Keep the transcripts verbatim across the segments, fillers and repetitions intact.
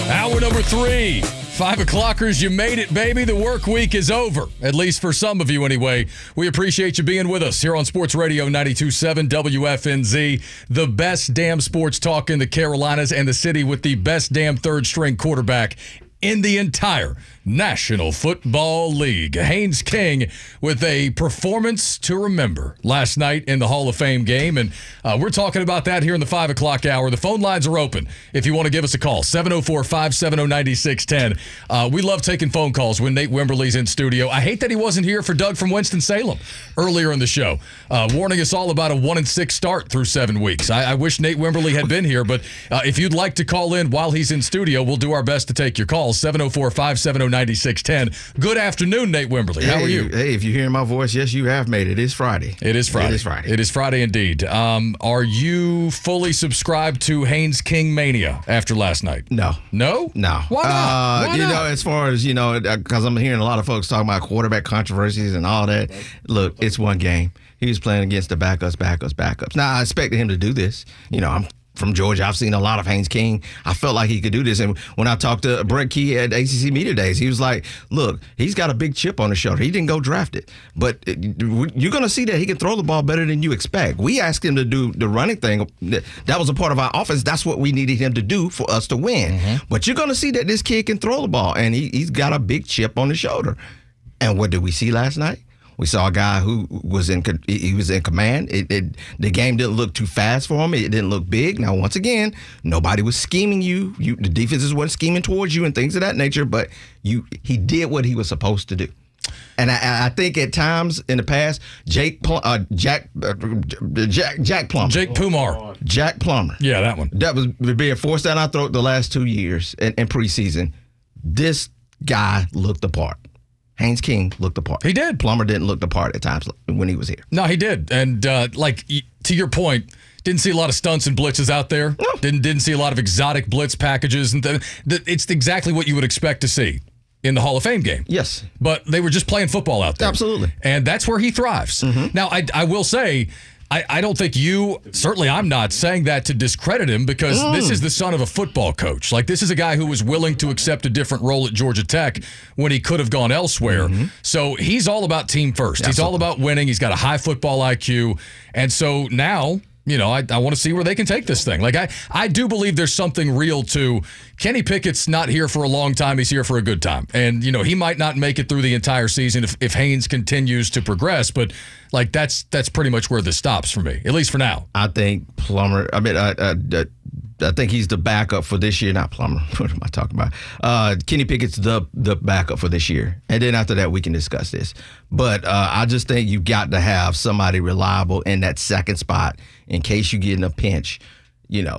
Hour number three. Five o'clockers, you made it, baby. The work week is over, at least for some of you anyway. We appreciate you being with us here on Sports Radio ninety-two point seven W F N Z. The best damn sports talk in the Carolinas and the city with the best damn third-string quarterback in the entire National Football League. Haynes King with a performance to remember last night in the Hall of Fame game, and uh, we're talking about that here in the five o'clock hour. The phone lines are open if you want to give us a call, seven oh four, five seven oh, nine six one oh. Uh, we love taking phone calls when Nate Wimberly's in studio. I hate that he wasn't here for Doug from Winston-Salem earlier in the show, uh, warning us all about a one and six start through seven weeks. I, I wish Nate Wimberly had been here, but uh, if you'd like to call in while he's in studio, we'll do our best to take your calls, seven oh four, five seven oh, nine six one oh. Good afternoon, Nate Wimberly. How hey, are you? Hey, if you're hearing my voice, yes, you have made it. It's Friday. It is Friday. It is Friday. It is Friday indeed. Um, are you fully subscribed to Haynes King mania after last night? No. No? No. Why not? Uh, Why you not? know, as far as, you know, because I'm hearing a lot of folks talking about quarterback controversies and all that. Look, it's one game. He was playing against the backups, backups, backups. Now, I expected him to do this. You know, I'm from Georgia. I've seen a lot of Haynes King. I felt like he could do this. And when I talked to Brett Key at A C C Media Days, he was like, look, he's got a big chip on his shoulder. He didn't go draft it. But you're going to see that he can throw the ball better than you expect. We asked him to do the running thing. That was a part of our offense. That's what we needed him to do for us to win. Mm-hmm. But you're going to see that this kid can throw the ball, and he, he's got a big chip on his shoulder. And what did we see last night? We saw a guy who was in he was in command. It, it, the game didn't look too fast for him. It didn't look big. Now, once again, nobody was scheming you. you the defenses weren't scheming towards you and things of that nature, but you he did what he was supposed to do. And I, I think at times in the past, Jake Pl- uh, Jack uh, Jack Jack Plummer. Jake Pumar. Jack Plummer. Yeah, that one. That was being forced down our throat the last two years in, in preseason. This guy looked the part. Haynes King looked the part. He did. Plummer didn't look the part at times when he was here. No, he did. And uh, like to your point, didn't see a lot of stunts and blitzes out there. No. Didn't didn't see a lot of exotic blitz packages, and th- th- it's exactly what you would expect to see in the Hall of Fame game. Yes. But they were just playing football out there. Absolutely. And that's where he thrives. Mm-hmm. Now, I, I will say, I, I don't think you, certainly I'm not saying that to discredit him, because mm. this is the son of a football coach. Like, this is a guy who was willing to accept a different role at Georgia Tech when he could have gone elsewhere. Mm-hmm. So he's all about team first. Absolutely. He's all about winning. He's got a high football I Q. And so now, you know, I, I want to see where they can take this thing. Like, I, I do believe there's something real to Kenny Pickett's not here for a long time. He's here for a good time. And, you know, he might not make it through the entire season if, if Haynes continues to progress. But, like, that's that's pretty much where this stops for me, at least for now. I think Plummer, I mean, I, I, I think he's the backup for this year. Not Plummer. What am I talking about? Uh, Kenny Pickett's the, the backup for this year. And then after that, we can discuss this. But uh, I just think you got to have somebody reliable in that second spot in case you get in a pinch. You know,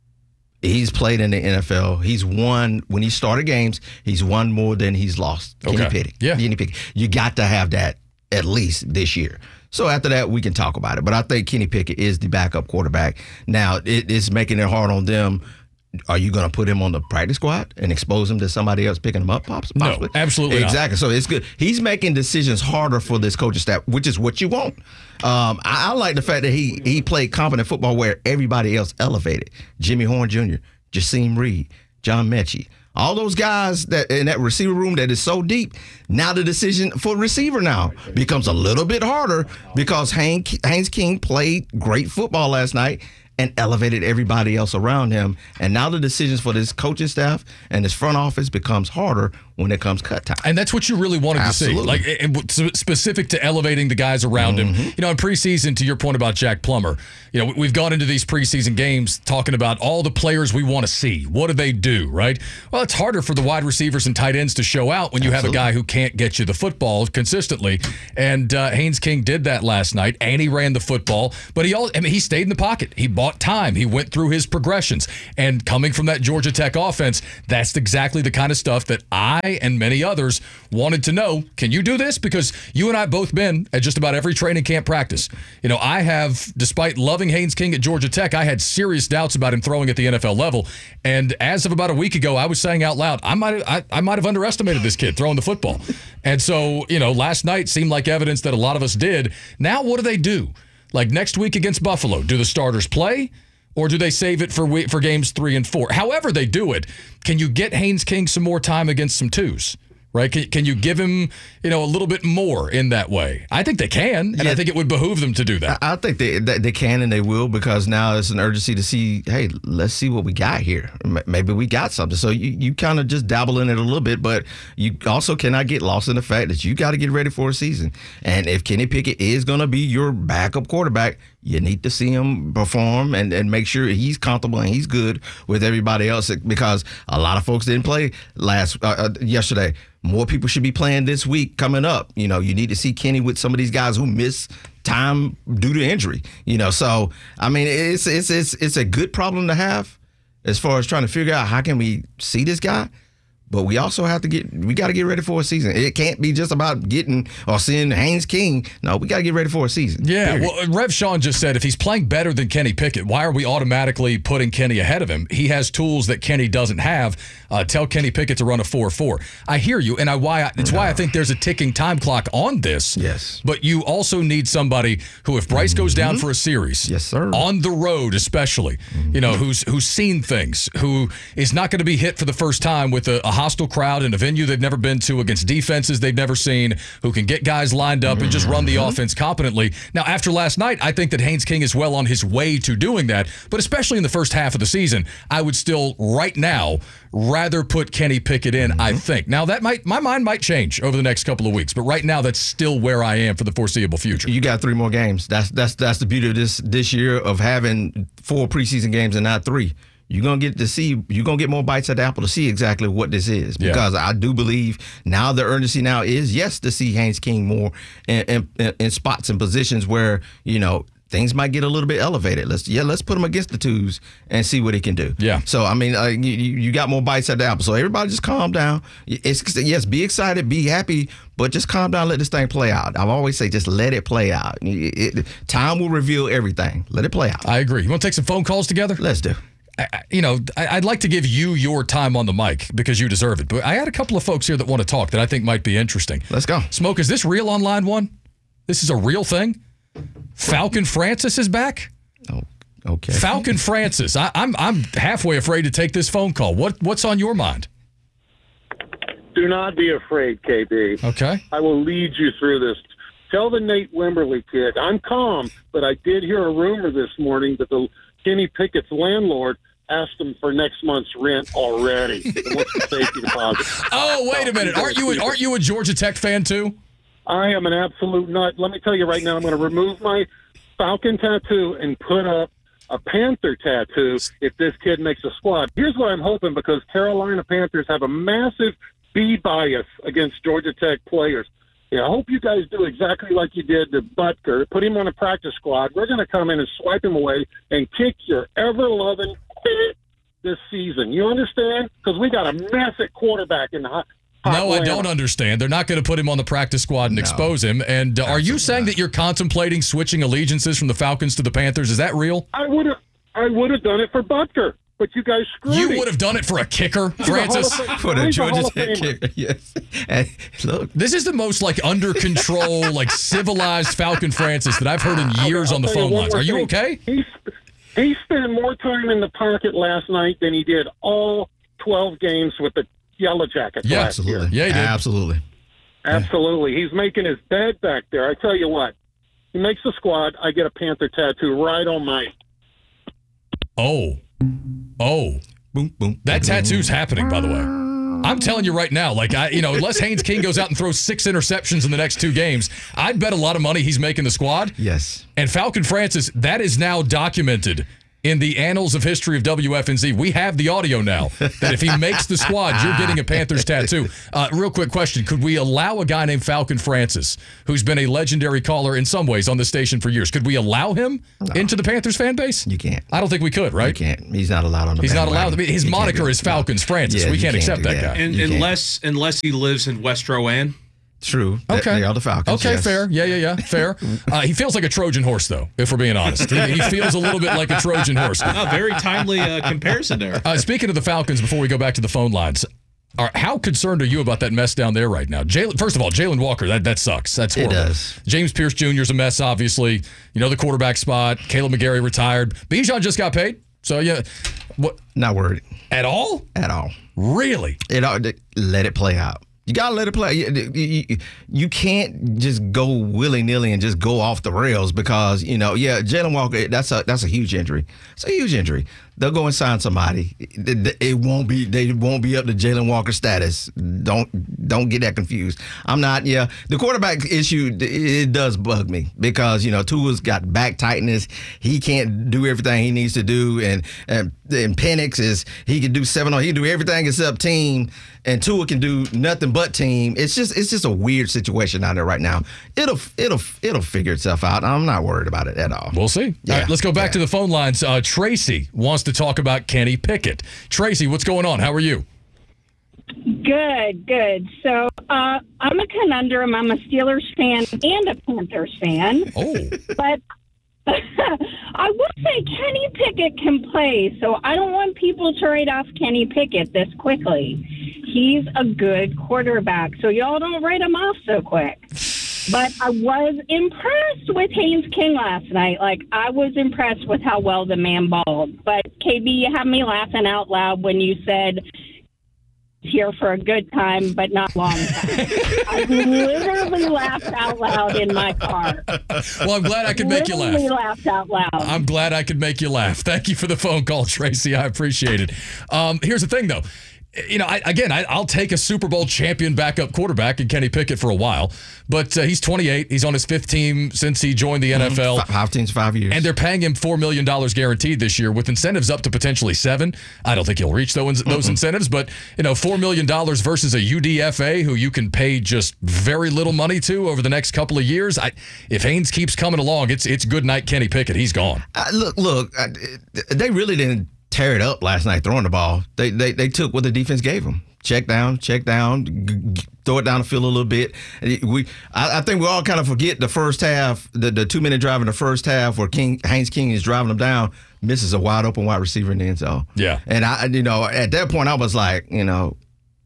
he's played in the N F L. He's won, when he started games, he's won more than he's lost. Okay. Kenny Pickett. Yeah. Kenny Pickett. You got to have that at least this year. So after that, we can talk about it. But I think Kenny Pickett is the backup quarterback. Now, it, it's making it hard on them. Are you going to put him on the practice squad and expose him to somebody else picking him up? Possibly? No, absolutely Exactly. not. So it's good. He's making decisions harder for this coaching staff, which is what you want. Um, I, I like the fact that he he played competent football where everybody else elevated. Jimmy Horn Junior, Jasim Reed, John Mechie. All those guys that in that receiver room that is so deep, now the decision for receiver now becomes a little bit harder because Haynes, Haynes King played great football last night and elevated everybody else around him. And now the decisions for this coaching staff and this front office becomes harder when it comes cut time. And that's what you really wanted Absolutely. to see. Like, it, it, specific to elevating the guys around Mm-hmm. him. You know, in preseason, to your point about Jack Plummer, you know, we've gone into these preseason games talking about all the players we want to see. What do they do, right? Well, it's harder for the wide receivers and tight ends to show out when you Absolutely. have a guy who can't get you the football consistently. And uh, Haynes King did that last night, and he ran the football. But he all, I mean, he stayed in the pocket. He bought time. He went through his progressions. And coming from that Georgia Tech offense, that's exactly the kind of stuff that I and many others wanted to know. Can you do this? Because you and I both been at just about every training camp practice. You know, I have, despite loving Haynes King at Georgia Tech, I had serious doubts about him throwing at the N F L level. And as of about a week ago, I was saying out loud, I might I, I might have underestimated this kid throwing the football. And so, you know, last night seemed like evidence that a lot of us did. Now, what do they do? Like next week against Buffalo, do the starters play? Or do they save it for we- for games three and four? However they do it, can you get Haynes King some more time against some twos? Right? Can, can you give him, you know, a little bit more in that way? I think they can, and Yeah. I think it would behoove them to do that. I think they they they can and they will, because now it's an urgency to see, hey, let's see what we got here. M- Maybe we got something. So you, you kind of just dabble in it a little bit, but you also cannot get lost in the fact that you got to get ready for a season. And if Kenny Pickett is going to be your backup quarterback, you need to see him perform and, and make sure he's comfortable and he's good with everybody else, because a lot of folks didn't play last uh, uh, yesterday. More people should be playing this week coming up. You know, you need to see Kenny with some of these guys who miss time due to injury. You know, so I mean, it's it's it's it's a good problem to have as far as trying to figure out how can we see this guy. But we also have to get, we got to get ready for a season. It can't be just about getting or seeing Haynes King. No, we got to get ready for a season. Yeah, period. well, Rev Sean just said if he's playing better than Kenny Pickett, why are we automatically putting Kenny ahead of him? He has tools that Kenny doesn't have. Uh, tell Kenny Pickett to run a four four. I hear you, and I why I, it's why I think there's a ticking time clock on this. Yes. But you also need somebody who, if Bryce goes down for a series, Yes, sir. on the road especially, you know, who's who's seen things, who is not going to be hit for the first time with a, a hostile crowd in a venue they've never been to, against defenses they've never seen, who can get guys lined up and just run the offense competently. Now, after last night, I think that Haynes King is well on his way to doing that, but especially in the first half of the season, I would still, right now, rather put Kenny Pickett in, mm-hmm. I think. Now, that might my mind might change over the next couple of weeks, but right now, that's still where I am for the foreseeable future. You got three more games. That's that's that's the beauty of this this year of having four preseason games and not three. You're gonna get to see. You're gonna get more bites at the apple to see exactly what this is. Because yeah. I do believe now the urgency now is yes to see Haynes King more in, in, in spots and positions where you know things might get a little bit elevated. Let's yeah, let's put him against the twos and see what he can do. Yeah. So I mean, uh, you, you got more bites at the apple. So everybody just calm down. It's yes, be excited, be happy, but just calm down. Let this thing play out. I always say, just let it play out. It, it, time will reveal everything. Let it play out. I agree. You want to take some phone calls together? Let's do. I, you know, I'd like to give you your time on the mic because you deserve it. But I had a couple of folks here that want to talk that I think might be interesting. Let's go. Smoke, is this real on line one? This is a real thing? Falcon Francis is back? Oh, okay. Falcon Francis. I, I'm I'm halfway afraid to take this phone call. What What's on your mind? Do not be afraid, K B. Okay. I will lead you through this. Tell the Nate Wimberly kid, I'm calm, but I did hear a rumor this morning that the Kenny Pickett's landlord asked him for next month's rent already. What's the safety deposit? Oh, wait a minute. Aren't you a, aren't you a Georgia Tech fan too? I am an absolute nut. Let me tell you right now, I'm going to remove my Falcon tattoo and put up a Panther tattoo if this kid makes a squad. Here's what I'm hoping, because Carolina Panthers have a massive B bias against Georgia Tech players. Yeah, I hope you guys do exactly like you did to Butker. Put him on a practice squad. We're going to come in and swipe him away and kick your ever-loving this season. You understand? Because we got a mess at quarterback in the hot. No, I don't understand. They're not going to put him on the practice squad and no. expose him. And uh, are you saying not. that you're contemplating switching allegiances from the Falcons to the Panthers? Is that real? I would have. I would have done it for Butker. But you guys screwed You me. would have done it for a kicker, Francis? For the Georgia Tech kicker, yes. And look. This is the most, like, under control, like, civilized Falcon Francis that I've heard in years okay, on the phone lines. Are you thing. okay? He, he spent more time in the pocket last night than he did all twelve games with the Yellow Jackets yeah, last absolutely. year. Yeah, he did. Absolutely. Absolutely. He's making his bed back there. I tell you what. He makes the squad. I get a Panther tattoo right on my... Oh. Oh, boom, boom. That tattoo's happening, by the way. I'm telling you right now, like, I, you know, unless Haynes King goes out and throws six interceptions in the next two games, I'd bet a lot of money he's making the squad. Yes. And Falcon Francis, that is now documented in the annals of history of W F N Z. We have the audio now that if he makes the squad, you're getting a Panthers tattoo. Uh, real quick question. Could we allow a guy named Falcon Francis, who's been a legendary caller in some ways on the station for years, could we allow him no. into the Panthers fan base? You can't. I don't think we could, right? You can't. He's not allowed on the He's not allowed. bandwagon. His You moniker is Falcons Francis. Yeah, we can't, can't accept that, that guy. And, unless unless he lives in West Rowan. True. Okay. They are the Falcons. Okay, yes. fair. Yeah, yeah, yeah. Fair. Uh, he feels like a Trojan horse, though, if we're being honest. He, he feels a little bit like a Trojan horse. Oh, very timely uh, comparison there. Uh, speaking of the Falcons, before we go back to the phone lines, are, how concerned are you about that mess down there right now? Jaylen, first of all, Jalen Walker, that, that sucks. That's horrible. It does. James Pierce Junior is a mess, obviously. You know, the quarterback spot. Caleb McGarry retired. Bijan just got paid. So yeah, what? Not worried At all? at all. Really? It all- let it play out. You gotta let it play. You, you, you can't just go willy nilly and just go off the rails because you know, yeah, Jalen Walker. That's a that's a huge injury. It's a huge injury. They'll go and sign somebody. It, it won't be. They won't be up to Jalen Walker status. Don't don't get that confused. I'm not. Yeah, the quarterback issue it, it does bug me because you know Tua's got back tightness. He can't do everything he needs to do, and and, and Penix is he can do seven on. He can do everything except team, and Tua can do nothing but team. It's just it's just a weird situation out there right now. It'll it'll it'll figure itself out. I'm not worried about it at all. We'll see. Yeah. All right, let's go back Yeah. to the phone lines. Uh, Tracy wants to talk about Kenny Pickett. Tracy, what's going on? How are you? Good, good. So uh, I'm a conundrum. I'm a Steelers fan and a Panthers fan, Oh, but I will say Kenny Pickett can play, so I don't want people to write off Kenny Pickett this quickly. He's a good quarterback, so y'all don't write him off so quick. But I was impressed with Haynes King last night. Like, I was impressed with how well the man balled. But, K B, you had me laughing out loud when you said here for a good time, but not long time. I literally laughed out loud in my car. well, I'm glad I could make you Literally laugh. laughed out loud. I'm glad I could make you laugh. Thank you for the phone call, Tracy. I appreciate it. Um, here's the thing, though. You know, I, again, I, I'll take a Super Bowl champion backup quarterback in Kenny Pickett for a while, but uh, he's twenty-eight. He's on his fifth team since he joined the N F L. Five, five teams, five years. And they're paying him four million dollars guaranteed this year with incentives up to potentially seven. I don't think he'll reach those, those incentives, but, you know, four million dollars versus a U D F A who you can pay just very little money to over the next couple of years. I, if Haynes keeps coming along, it's it's good night Kenny Pickett. He's gone. Uh, look, look, uh, they really didn't tear it up last night throwing the ball. They they, they took what the defense gave them. Check down, check down, g- g- throw it down the field a little bit. We, I, I think we all kind of forget the first half, the, the two minute drive in the first half where King Haynes King is driving them down, misses a wide open wide receiver in the end zone. Yeah. And I, you know, at that point I was like, you know,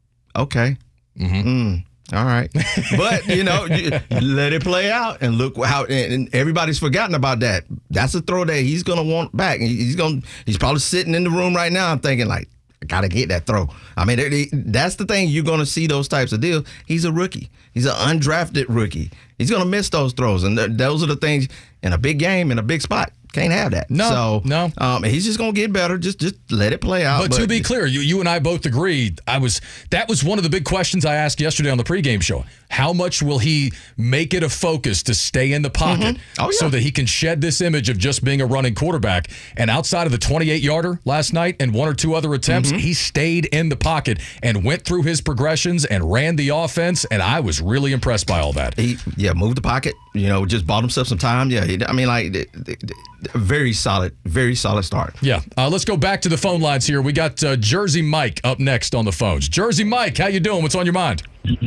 okay, Mm-hmm. mm, all right, but you know, you, let it play out and look how. And, and everybody's forgotten about that. That's a throw that he's gonna want back. He's gonna, he's probably sitting in the room right now thinking like, I gotta get that throw. I mean, they, they, that's the thing. You're gonna see those types of deals. He's a rookie. He's an undrafted rookie. He's gonna miss those throws, and th- those are the things in a big game, in a big spot. Can't have that. No, so, no. Um, he's just gonna get better. Just, just let it play out. But, to be clear, you you and I both agreed. I was that was one of the big questions I asked yesterday on the pregame show. How much will he make it a focus to stay in the pocket Oh, yeah. so that he can shed this image of just being a running quarterback? And outside of the twenty-eight yarder last night and one or two other attempts, he stayed in the pocket and went through his progressions and ran the offense. And I was really impressed by all that. He, yeah, moved the pocket. You know, just bought himself some time. Yeah, he, I mean, like, th- th- th- very solid, very solid start. Yeah. Uh, let's go back to the phone lines here. We got uh, Jersey Mike up next on the phones. Jersey Mike, how you doing? What's on your mind?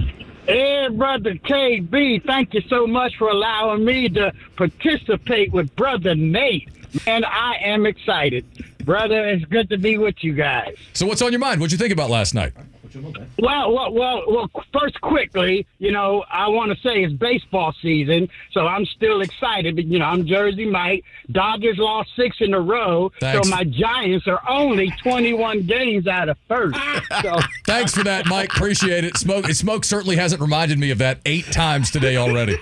Hey, Brother K B, thank you so much for allowing me to participate with Brother Nate. Man, I am excited. Brother, it's good to be with you guys. So what's on your mind? What'd you think about last night? Well, well, well, well, first, quickly, you know, I want to say it's baseball season, so I'm still excited. But, you know, I'm Jersey Mike. Dodgers lost six in a row, Thanks. so my Giants are only twenty-one games out of first. So, Thanks for that, Mike. Appreciate it. Smoke, Smoke certainly hasn't reminded me of that eight times today already.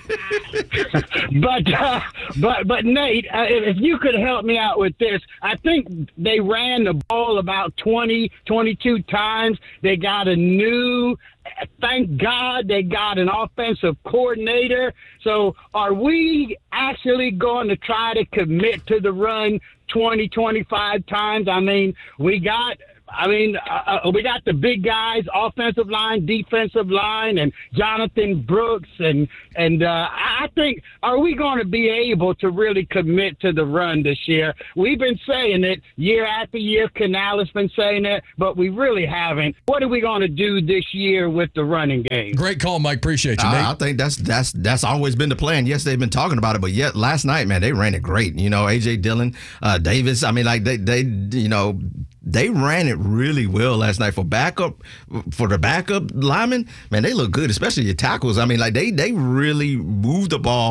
but, uh, but, but Nate, uh, if you could help me out with this, I think they ran the ball about twenty, twenty-two times. They got a new, thank God they got an offensive coordinator. So are we actually going to try to commit to the run twenty, twenty-five times? I mean, we got... I mean, uh, uh, we got the big guys, offensive line, defensive line, and Jonathan Brooks. And, and uh, I think, are we going to be able to really commit to the run this year? We've been saying it year after year. Canales been saying it, but we really haven't. What are we going to do this year with the running game? Great call, Mike. Appreciate you, Nate. I, I think that's that's that's always been the plan. Yes, they've been talking about it, but yet last night, man, they ran it great. You know, A J Dillon, uh, Davis. I mean, like they they you know they ran it really well last night for backup for the backup linemen. Man, they look good, especially your tackles. I mean, like they they really moved the ball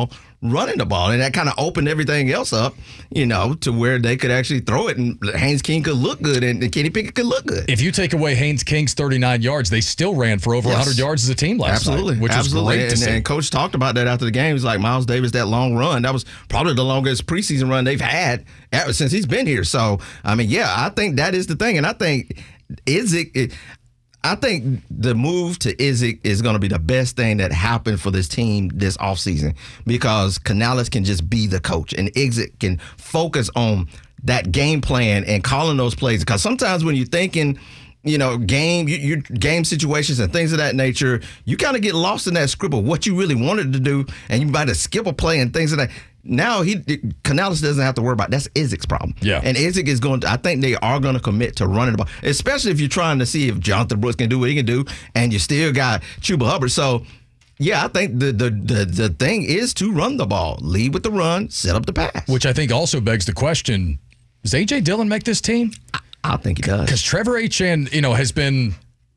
running the ball, and that kind of opened everything else up, you know, to where they could actually throw it, and Haynes King could look good, and Kenny Pickett could look good. If you take away Haynes King's thirty-nine yards, they still ran for over Yes. one hundred yards as a team last Absolutely. night, which Absolutely. was great to and, see. and Coach talked about that after the game. He's like, Miles Davis, that long run, that was probably the longest preseason run they've had ever since he's been here. So, I mean, yeah, I think that is the thing, and I think Izzy. I think the move to Izzy is going to be the best thing that happened for this team this offseason, because Canales can just be the coach and Izzy can focus on that game plan and calling those plays. Because sometimes when you're thinking, you know, game, you, you game situations and things of that nature, you kind of get lost in that script of what you really wanted to do, and you might have skip a play and things of that. Now he Canales doesn't have to worry about that. That's Izzy's problem. Yeah. And Izzy is going to, I think they are going to commit to running the ball, especially if you're trying to see if Jonathan Brooks can do what he can do, and you still got Chuba Hubbard. So, yeah, I think the the the, the thing is to run the ball, lead with the run, set up the pass. Which I think also begs the question, does A J Dillon make this team? I, I think he does. Because Trevor Etienne, you know, has been,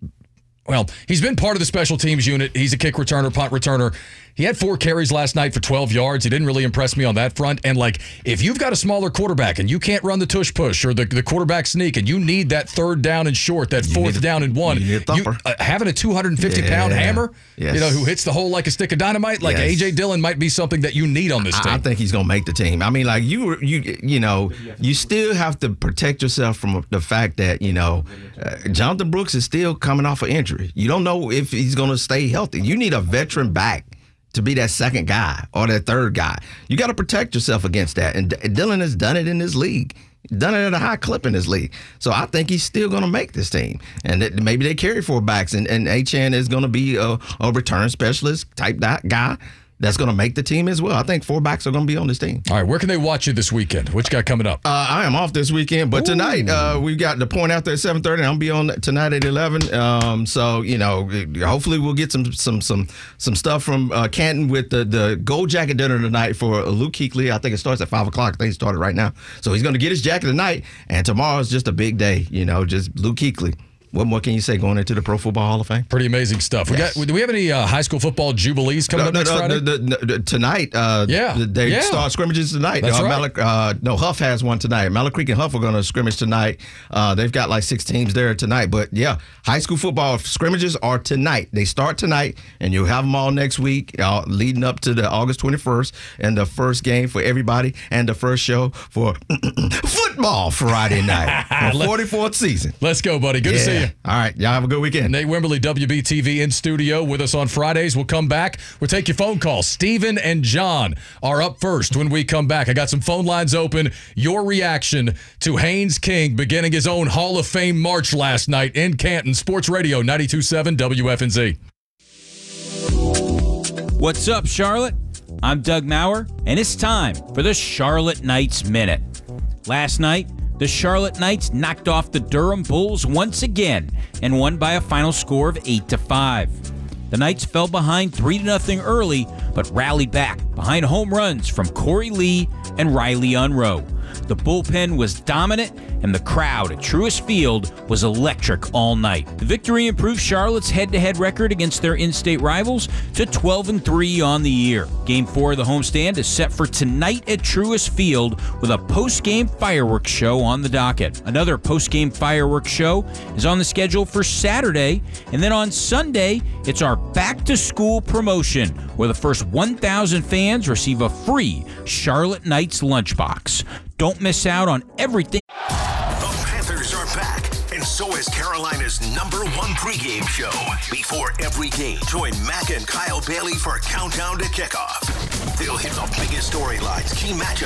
well, he's been part of the special teams unit. He's a kick returner, punt returner. He had four carries last night for twelve yards. He didn't really impress me on that front. And, like, if you've got a smaller quarterback and you can't run the tush push or the, the quarterback sneak, and you need that third down and short, that fourth a- down and one, you need a thumper. uh, having a two hundred fifty pound Yeah. hammer, Yes. you know, who hits the hole like a stick of dynamite, like Yes. A J Dillon might be something that you need on this team. I, I think he's gonna make the team. I mean, like you, were- you, you know, you still have to protect yourself from the fact that you know, uh, Jonathan Brooks is still coming off an injury. You don't know if he's gonna stay healthy. You need a veteran back to be that second guy or that third guy. You got to protect yourself against that. And D- Dillon has done it in this league. Done it at a high clip in this league. So I think he's still going to make this team. And that maybe they carry four backs, and, and Etienne is going to be a, a return specialist type that guy that's going to make the team as well. I think four backs are going to be on this team. All right, where can they watch you this weekend? What you got coming up? Uh, I am off this weekend, but tonight uh, we've got the point out there at seven thirty. I'll be on tonight at eleven. Um, so you know, hopefully we'll get some some some some stuff from uh, Canton with the the gold jacket dinner tonight for Luke Kuechly. I think it starts at five o'clock. I think it started right now. So he's going to get his jacket tonight, and tomorrow's just a big day. You know, just Luke Kuechly. What more can you say going into the Pro Football Hall of Fame? Pretty amazing stuff. We Yes. got. Do we have any uh, high school football jubilees coming No, up no, next no, Friday? the- the- the- tonight, uh, Yeah, they yeah. start scrimmages tonight. That's uh, right. Malak, uh, no, Huff has one tonight. Mallet Creek and Huff are going to scrimmage tonight. Uh, they've got like six teams there tonight. But yeah, high school football scrimmages are tonight. They start tonight, and you'll have them all next week, uh, leading up to the August twenty-first, and the first game for everybody, and the first show for football Friday night, the forty-fourth season. Let's go, buddy. Good to see you. All right, y'all have a good weekend. Nate Wimberly, W B T V in studio with us on Fridays. We'll come back. We'll take your phone calls. Steven and John are up first when we come back. I got some phone lines open. Your reaction to Haynes King beginning his own Hall of Fame march last night in Canton. Sports Radio ninety-two point seven W F N Z. What's up, Charlotte? I'm Doug Maurer, and it's time for the Charlotte Knights Minute. Last night, the Charlotte Knights knocked off the Durham Bulls once again and won by a final score of eight to five. The Knights fell behind three to nothing early, but rallied back behind home runs from Corey Lee and Riley Unroe. The bullpen was dominant, and the crowd at Truist Field was electric all night. The victory improved Charlotte's head-to-head record against their in-state rivals to twelve and three on the year. Game four of the homestand is set for tonight at Truist Field with a post-game fireworks show on the docket. Another post-game fireworks show is on the schedule for Saturday, and then on Sunday, it's our back-to-school promotion where the first one thousand fans receive a free Charlotte Knights lunchbox. Don't miss out on everything. The Panthers are back, and so is Carolina's number one pregame show. Before every game, join Mac and Kyle Bailey for Countdown to Kickoff. They'll hit the biggest storylines, key matchups,